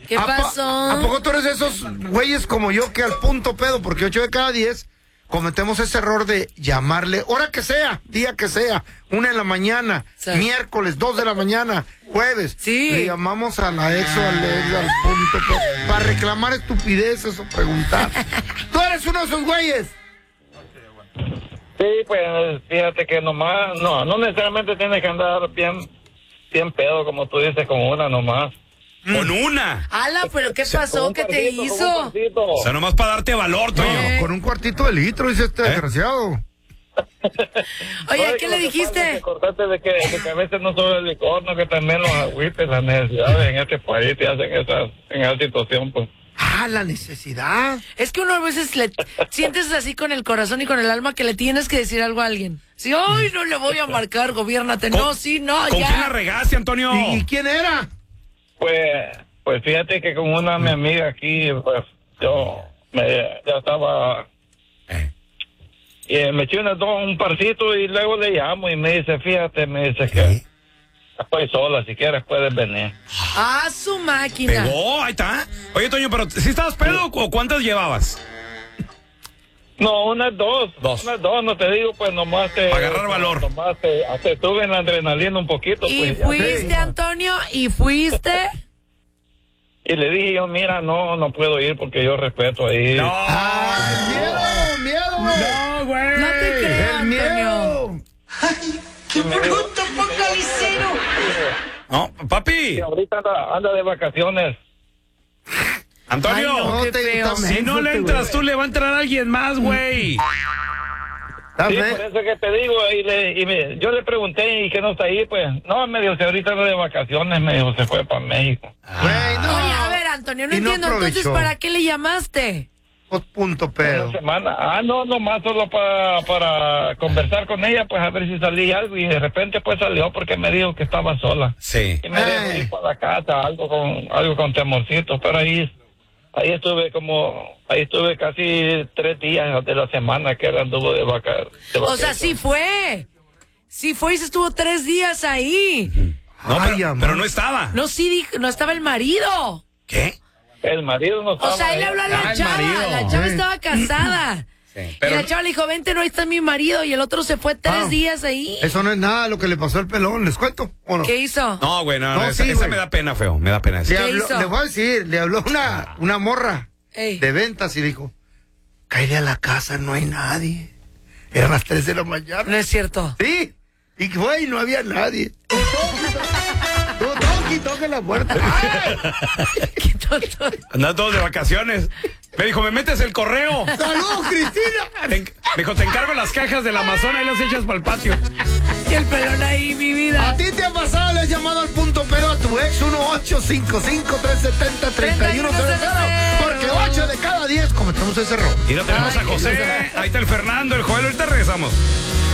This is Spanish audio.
¿Qué pasó? ¿A poco tú eres de esos güeyes como yo que al punto pedo? Porque 8 de cada 10 cometemos ese error de llamarle, hora que sea, día que sea, 1 de la mañana, sí. Miércoles, 2 de la mañana, jueves. Sí. Le llamamos a la ex o al ex al punto pedo para reclamar estupideces o preguntar. ¿Tú eres uno de esos güeyes? Sí, pues fíjate que nomás, no necesariamente tienes que andar bien pedo, como tú dices, con una nomás. ¿Con una? Ala, pero ¿qué pasó? ¿Qué te hizo? O sea, nomás para darte valor, Toño. Con un cuartito de litro, dice este desgraciado. Oye, ¿qué le dijiste? Acordate de que a veces no solo el licor, no, que también los agüites, las necesidades en este país te hacen en esa situación, pues. La necesidad. Es que uno a veces le sientes así con el corazón y con el alma que le tienes que decir algo a alguien. Si hoy no le voy a marcar, gobiérnate. No, sí, no, ¿Con ya. quién la regaste, Antonio? ¿Y quién era? Pues fíjate que con una mi amiga aquí, pues yo ya estaba... Y me eché un parcito y luego le llamo y me dice, fíjate, me dice que estoy sola, si quieres puedes venir. Su máquina. Pegó, ahí está. Oye, Toño, pero ¿sí estabas pedo o cuántas llevabas? No, unas dos, no te digo, pues nomás te... Para agarrar valor. Nomás te tuve en la adrenalina un poquito. ¿Y pues, fuiste, Antonio? ¿Y fuiste? Y le dije yo, mira, no puedo ir porque yo respeto ahí. ¡No! ¡Miedo! ¡No, güey! No te creo, ¡El miedo! Antonio. ¡Ay, qué bruto focalicero! No, papi. Y ahorita anda de vacaciones. Antonio, Ay, no, qué feo. si no le entras tú, le va a entrar alguien más, güey. Sí, por eso que te digo, yo le pregunté y que no está ahí, pues, no, me dijo, si ahorita anda de vacaciones, me dijo, se fue para México. Oye, a ver, Antonio, no entiendo, entonces, ¿para qué le llamaste? Punto pedo. Una semana. No, nomás solo para conversar con ella, pues a ver si salía algo, y de repente pues salió porque me dijo que estaba sola. Sí. Y me dejó ir para la casa, algo con temorcito, pero ahí estuve casi 3 días de la semana que anduvo de vacaciones. O sea, sí fue y se estuvo 3 días ahí. No, pero no estaba. No, no estaba el marido. ¿Qué? El marido no estaba. O sea, él le habló a la chava, la chava estaba casada. Sí, y la chava le dijo, vente, no, ahí está mi marido, y el otro se fue 3 días ahí. Eso no es nada lo que le pasó al pelón, ¿les cuento? ¿O no? ¿Qué hizo? No, güey, no, esa me da pena, feo, me da pena eso. Le voy a decir, le habló una morra de ventas y dijo, cállate a la casa, no hay nadie. Eran las 3 de la mañana. No es cierto. Sí, y güey, no había nadie. Toque la puerta. Qué tonto. Andan todos de vacaciones. Me dijo, ¿me metes el correo? ¡Saludos, Cristina! Me dijo, te encargo las cajas del Amazonas y las echas para el patio. Y el pelón ahí, mi vida. ¿A ti te ha pasado? Le has llamado al punto pero a tu ex 1-855-370-3100. Porque 8 de cada 10 cometemos ese error. Y no tenemos a José. Ahí está el Fernando, el Joel. Ahorita regresamos.